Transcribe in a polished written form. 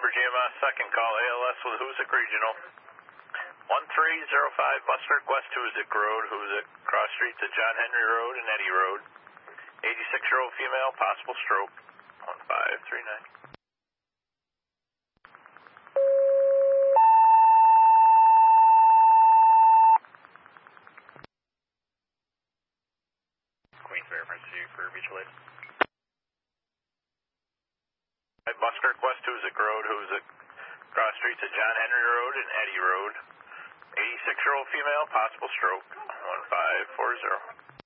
Chamber GMS, second call, ALS with Hoosick Regional. 1305 Mustard, West Hoosick Road, Hoosick, cross street to John Henry Road and Eddy Road. 86-year-old female, possible stroke. 1539. Queen Fair, emergency for mutual aid. Muskirk, West Hoosick Road, Hoosick, cross street to John Henry Road and Eddy Road. 86-year-old female, possible stroke. 1540.